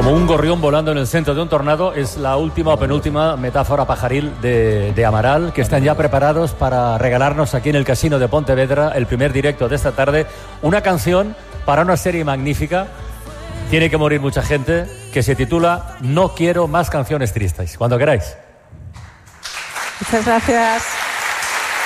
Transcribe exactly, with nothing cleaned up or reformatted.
Como un gorrión volando en el centro de un tornado, es la última o penúltima metáfora pajaril de, de Amaral, que están ya preparados para regalarnos aquí en el Casino de Pontevedra, el primer directo de esta tarde, una canción para una serie magnífica, tiene que morir mucha gente, que se titula No quiero más canciones tristes. Cuando queráis. Muchas gracias.